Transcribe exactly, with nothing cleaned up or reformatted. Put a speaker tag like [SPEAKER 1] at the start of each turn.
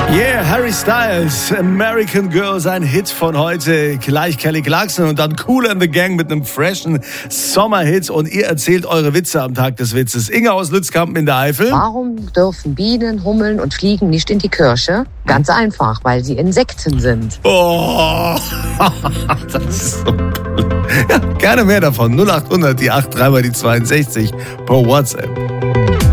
[SPEAKER 1] Yeah, Harry Styles, American Girl, sein Hit von heute. Gleich Kelly Clarkson und dann Kool and the Gang mit einem freshen Sommerhit. Und ihr erzählt eure Witze am Tag des Witzes. Inga aus Lützkampen in der Eifel.
[SPEAKER 2] Warum dürfen Bienen, Hummeln und Fliegen nicht in die Kirche? Ganz einfach, weil sie Insekten sind.
[SPEAKER 1] Oh, das ist so toll. Ja, gerne mehr davon. null acht hundert, die acht, drei mal die zweiundsechzig per WhatsApp.